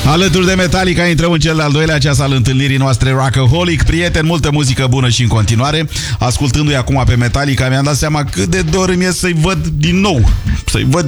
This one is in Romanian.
Alături de Metallica intrăm în cel de-al doilea ceas al întâlnirii noastre Rockaholic. Prieteni, multă muzică bună și în continuare. Ascultându-i acum pe Metallica, mi-am dat seama cât de dor îmi e să-i văd din nou. Să-i văd